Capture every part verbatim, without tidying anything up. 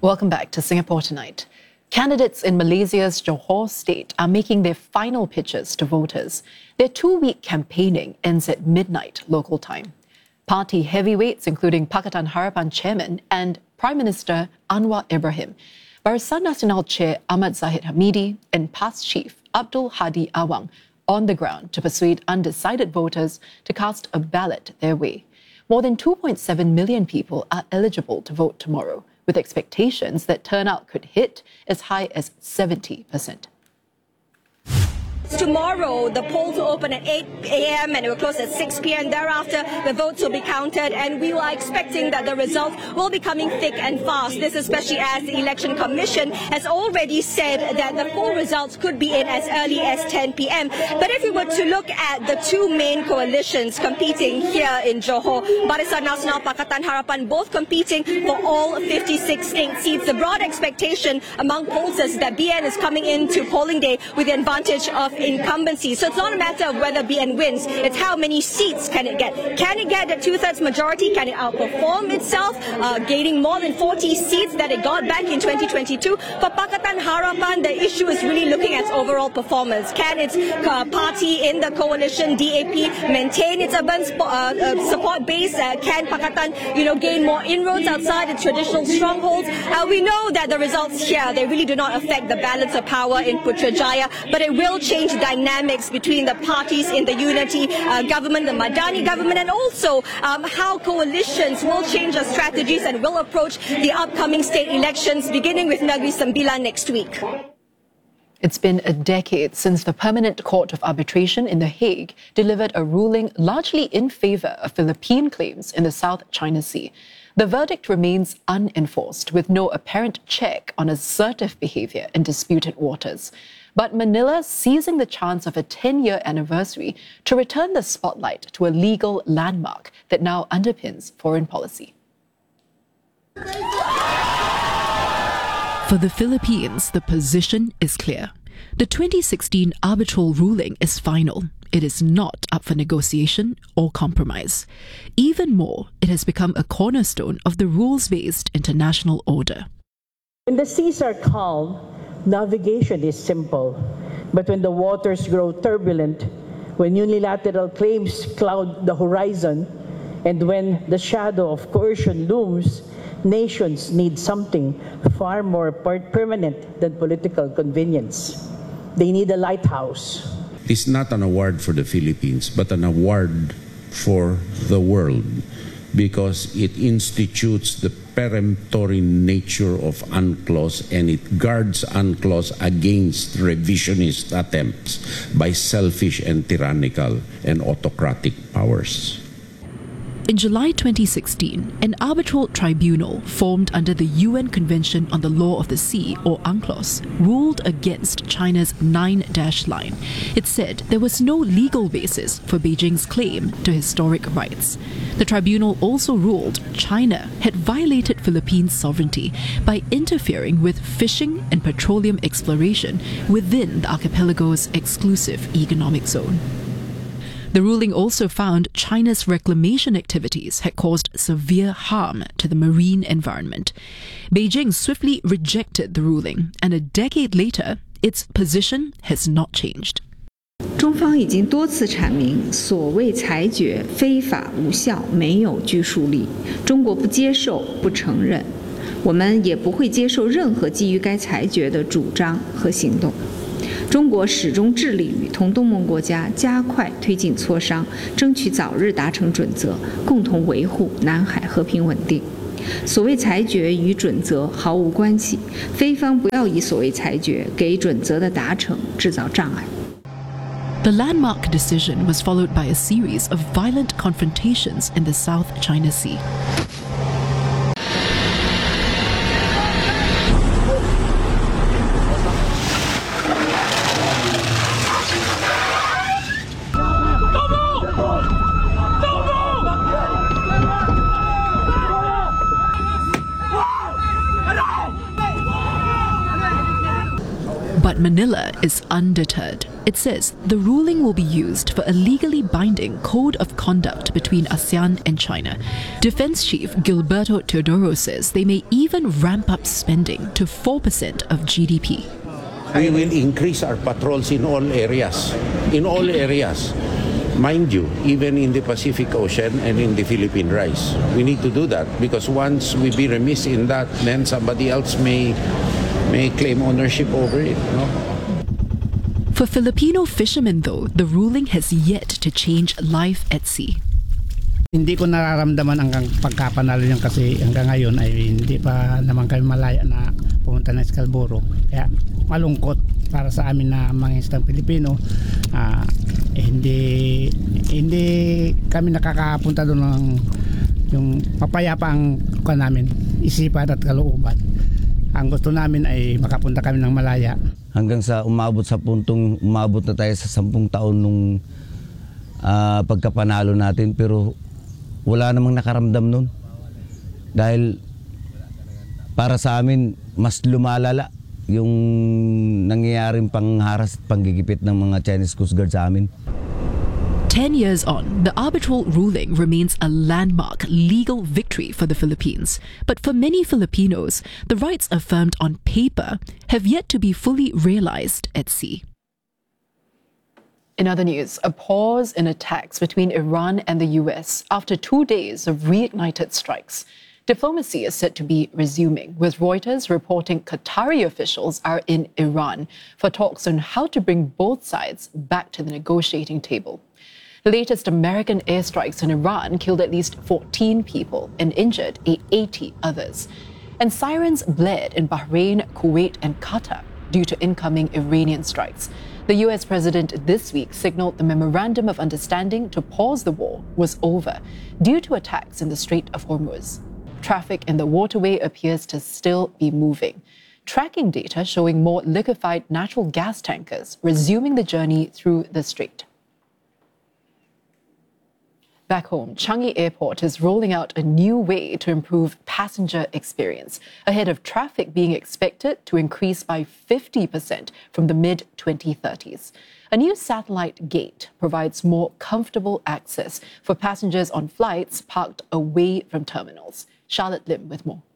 Welcome back to Singapore Tonight. Candidates in Malaysia's Johor state are making their final pitches to voters. Their two-week campaigning ends at midnight local time. Party heavyweights, including Pakatan Harapan chairman and Prime Minister Anwar Ibrahim, Barisan Nasional chair Ahmad Zahid Hamidi, and past chief Abdul Hadi Awang, on the ground to persuade undecided voters to cast a ballot their way. More than two point seven million people are eligible to vote tomorrow, with expectations that turnout could hit as high as seventy percent. Tomorrow, the polls will open at eight a.m. and it will close at six p.m. Thereafter, the votes will be counted, and we are expecting that the results will be coming thick and fast. This especially as the Election Commission has already said that the full results could be in as early as ten p.m. But if we were to look at the two main coalitions competing here in Johor, Barisan Nasional, Pakatan Harapan, both competing for all fifty-six state seats, the broad expectation among pollsters is that B N is coming into polling day with the advantage of incumbency. So it's not a matter of whether B N wins, it's how many seats can it get. Can it get a two-thirds majority? Can it outperform itself, uh, gaining more than forty seats that it got back in twenty twenty-two? For Pakatan Harapan, the issue is really looking at overall performance. Can its uh, party in the coalition, D A P, maintain its urban uh, uh, support base? Uh, can Pakatan, you know, gain more inroads outside its traditional strongholds? Uh, we know that the results here, they really do not affect the balance of power in Putrajaya, but it will change dynamics between the parties in the unity uh, government, the Madani government, and also um, how coalitions will change their strategies and will approach the upcoming state elections, beginning with Negeri Sembilan next week. It's been a decade since the Permanent Court of Arbitration in The Hague delivered a ruling largely in favour of Philippine claims in the South China Sea. The verdict remains unenforced, with no apparent check on assertive behaviour in disputed waters. But Manila seizing the chance of a ten-year anniversary to return the spotlight to a legal landmark that now underpins foreign policy. For the Philippines, the position is clear. The twenty sixteen arbitral ruling is final. It is not up for negotiation or compromise. Even more, it has become a cornerstone of the rules-based international order. When the seas are calm, navigation is simple. But when the waters grow turbulent, when unilateral claims cloud the horizon, and when the shadow of coercion looms, nations need something far more permanent than political convenience. They need a lighthouse. It is not an award for the Philippines, but an award for the world, because it institutes the peremptory nature of UNCLOS, and it guards UNCLOS against revisionist attempts by selfish and tyrannical and autocratic powers. In July twenty sixteen, an arbitral tribunal formed under the U N Convention on the Law of the Sea, or UNCLOS, ruled against China's Nine Dash Line. It said there was no legal basis for Beijing's claim to historic rights. The tribunal also ruled China had violated Philippines' sovereignty by interfering with fishing and petroleum exploration within the archipelago's exclusive economic zone. The ruling also found China's reclamation activities had caused severe harm to the marine environment. Beijing swiftly rejected the ruling, and a decade later, its position has not changed. 中方已经多次阐明，所谓裁决非法无效，没有拘束力。中国不接受、不承认，我们也不会接受任何基于该裁决的主张和行动。中国始终致力于同东盟国家加快推进磋商，争取早日达成准则，共同维护南海和平稳定。所谓裁决与准则毫无关系，菲方不要以所谓裁决给准则的达成制造障碍。 The landmark decision was followed by a series of violent confrontations in the South China Sea. But Manila is undeterred. It says the ruling will be used for a legally binding code of conduct between ASEAN and China. Defense Chief Gilberto Teodoro says they may even ramp up spending to four percent of G D P. We will increase our patrols in all areas, in all areas. Mind you, even in the Pacific Ocean and in the Philippine Rise. We need to do that because once we be remiss in that, then somebody else may may claim ownership over it. No? For Filipino fishermen, though, the ruling has yet to change life at sea. Hindi ko nararamdaman hanggang pagkapanalo niyan kasi hanggang ngayon ay hindi pa naman kami malaya na pumunta ng Scarborough. Kaya malungkot para sa amin na mga istang Pilipino. Uh, eh, hindi hindi kami nakakapunta doon ng yung papayapa ang kuha namin, isipan at kalooban. Ang gusto namin ay makapunta kami ng malaya. Hanggang sa umabot sa puntong umabot na tayo sa sampung taon nung uh, pagkapanalo natin, pero wala namang nakaramdam nun. Dahil para sa amin, mas lumalala yung nangyayaring pangharas at panggigipit ng mga Chinese Coast Guard sa amin. Ten years on, the arbitral ruling remains a landmark legal victory for the Philippines. But for many Filipinos, the rights affirmed on paper have yet to be fully realized at sea. In other news, a pause in attacks between Iran and the U S after two days of reignited strikes. Diplomacy is said to be resuming, with Reuters reporting Qatari officials are in Iran for talks on how to bring both sides back to the negotiating table. The latest American airstrikes in Iran killed at least fourteen people and injured eighty others. And sirens blared in Bahrain, Kuwait, and Qatar due to incoming Iranian strikes. The U S president this week signaled the memorandum of understanding to pause the war was over due to attacks in the Strait of Hormuz. Traffic in the waterway appears to still be moving. Tracking data showing more liquefied natural gas tankers resuming the journey through the strait. Back home, Changi Airport is rolling out a new way to improve passenger experience ahead of traffic being expected to increase by fifty percent from the mid twenty thirties. A new satellite gate provides more comfortable access for passengers on flights parked away from terminals. Charlotte Lim with more.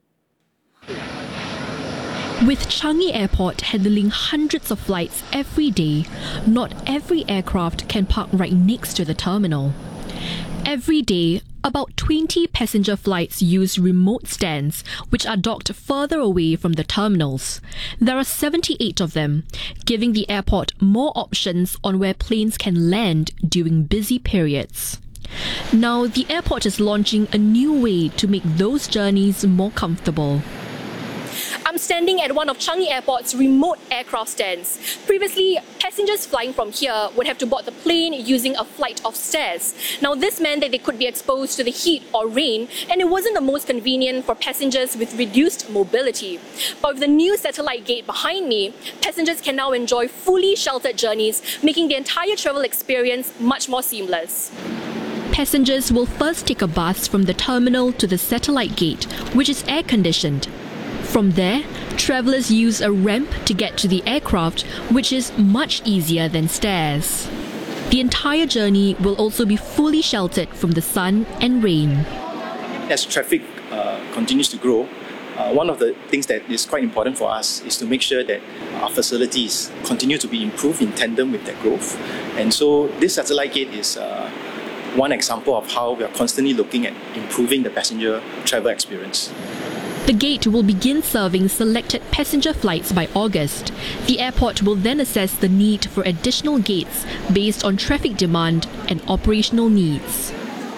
With Changi Airport handling hundreds of flights every day, not every aircraft can park right next to the terminal. Every day, about twenty passenger flights use remote stands, which are docked further away from the terminals. There are seventy-eight of them, giving the airport more options on where planes can land during busy periods. Now, the airport is launching a new way to make those journeys more comfortable. I'm standing at one of Changi Airport's remote aircraft stands. Previously, passengers flying from here would have to board the plane using a flight of stairs. Now, this meant that they could be exposed to the heat or rain, and it wasn't the most convenient for passengers with reduced mobility. But with the new satellite gate behind me, passengers can now enjoy fully sheltered journeys, making the entire travel experience much more seamless. Passengers will first take a bus from the terminal to the satellite gate, which is air-conditioned. From there, travelers use a ramp to get to the aircraft, which is much easier than stairs. The entire journey will also be fully sheltered from the sun and rain. As traffic uh, continues to grow, uh, one of the things that is quite important for us is to make sure that our facilities continue to be improved in tandem with that growth. And so this satellite gate is uh, one example of how we are constantly looking at improving the passenger travel experience. The gate will begin serving selected passenger flights by August. The airport will then assess the need for additional gates based on traffic demand and operational needs.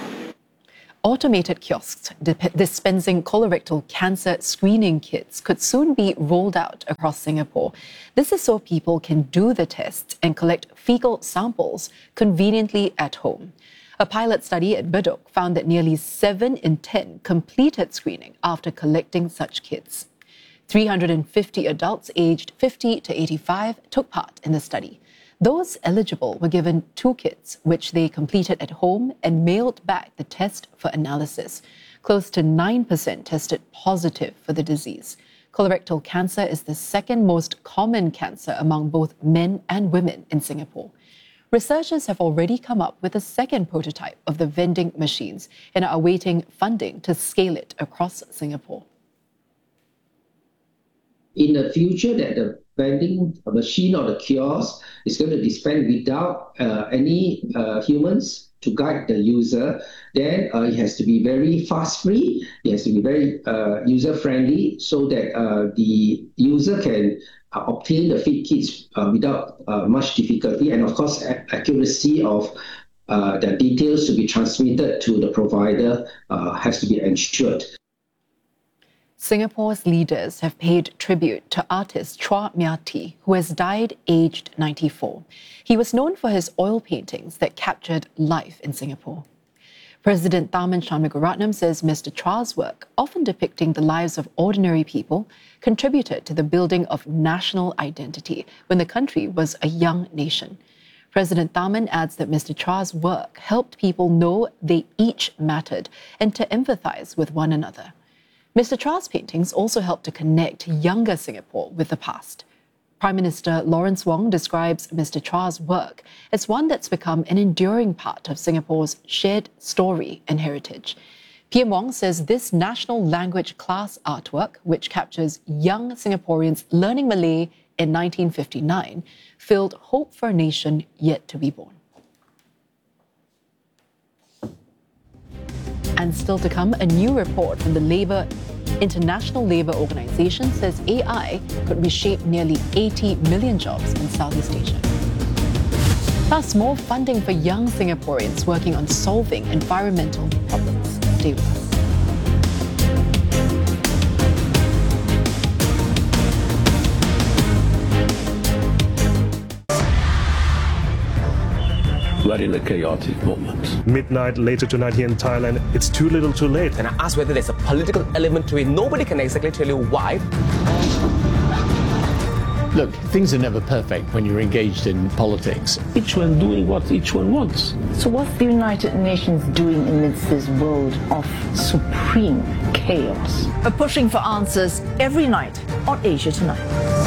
Automated kiosks dip- dispensing colorectal cancer screening kits could soon be rolled out across Singapore. This is so people can do the tests and collect fecal samples conveniently at home. A pilot study at Bedok found that nearly seven in ten completed screening after collecting such kits. three hundred fifty adults aged fifty to eighty-five took part in the study. Those eligible were given two kits, which they completed at home and mailed back the test for analysis. Close to nine percent tested positive for the disease. Colorectal cancer is the second most common cancer among both men and women in Singapore. Researchers have already come up with a second prototype of the vending machines and are awaiting funding to scale it across Singapore. In the future, that the vending machine or the kiosk is going to dispense without uh, any uh, humans to guide the user, then uh, it has to be very fast-free, it has to be very uh, user-friendly so that uh, the user can uh, obtain the feed kits uh, without uh, much difficulty, and of course accuracy of uh, the details to be transmitted to the provider uh, has to be ensured. Singapore's leaders have paid tribute to artist Chua Mia Tee, who has died aged ninety-four. He was known for his oil paintings that captured life in Singapore. President Tharman Shanmugaratnam says Mister Chua's work, often depicting the lives of ordinary people, contributed to the building of national identity when the country was a young nation. President Tharman adds that Mister Chua's work helped people know they each mattered and to empathize with one another. Mister Chua's paintings also helped to connect younger Singapore with the past. Prime Minister Lawrence Wong describes Mister Chua's work as one that's become an enduring part of Singapore's shared story and heritage. P M Wong says this national language class artwork, which captures young Singaporeans learning Malay in nineteen fifty-nine, filled hope for a nation yet to be born. And still to come, a new report from the Labour International Labour Organization says A I could reshape nearly eighty million jobs in Southeast Asia. Plus, more funding for young Singaporeans working on solving environmental problems. Stay with us. We're in a chaotic moment. Midnight later tonight here in Thailand, it's too little too late. And I asked whether there's a political element to it. Nobody can exactly tell you why. Look, things are never perfect when you're engaged in politics. Each one doing what each one wants. So what's the United Nations doing amidst this world of supreme chaos? We're pushing for answers every night on Asia Tonight.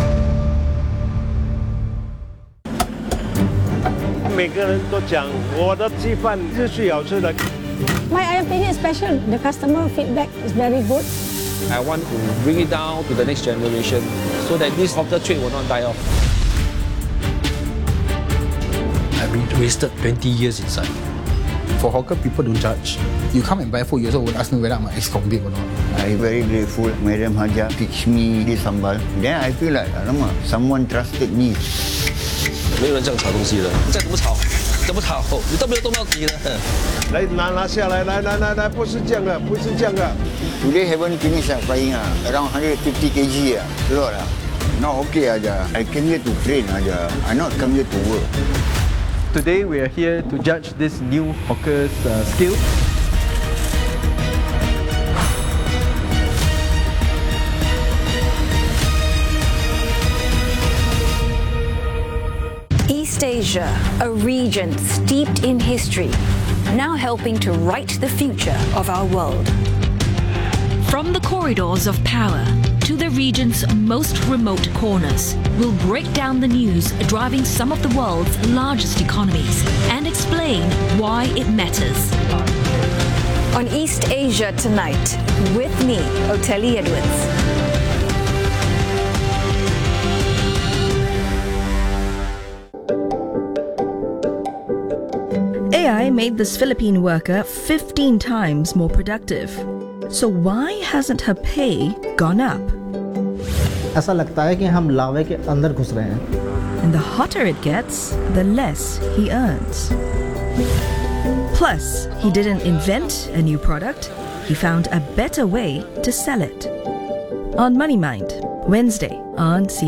My ayam penyet is special. The customer feedback is very good. I want to bring it down to the next generation so that this hawker trade will not die off. I've wasted twenty years inside. For hawker, people don't judge. You come and buy food, you also would ask me whether I'm an ex-convict or not. I'm very grateful. Madam Haja teach me this sambal. Then I feel like, alamak, someone trusted me. 没有人这样炒东西的，再怎么炒，怎么炒，你都没有动到底的。 来拿拿下来，来来来来，不是这样的，不是这样的。 Today haven't finished uh, frying uh, around one hundred fifty kilograms uh, a lot uh. Not okay aja. I came here to train aja. I not come here to work. Today we are here to judge this new hawker's uh, skill. East Asia, a region steeped in history, now helping to write the future of our world. From the corridors of power to the region's most remote corners, we'll break down the news driving some of the world's largest economies and explain why it matters. On East Asia Tonight, with me, Oteli Edwards. A I made this Philippine worker fifteen times more productive. So why hasn't her pay gone up? ऐसा लगता है कि हम लावे के अंदर घुस रहे हैं. And the hotter it gets, the less he earns. Plus, he didn't invent a new product, he found a better way to sell it. On Money Mind, Wednesday on C